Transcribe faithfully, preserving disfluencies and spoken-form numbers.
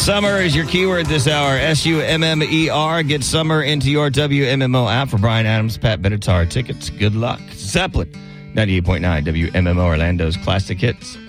Summer is your keyword this hour. S U M M E R. Get summer into your W M M O app for Bryan Adams, Pat Benatar tickets. Good luck. Zeppelin, ninety-eight point nine W M M O Orlando's Classic Hits.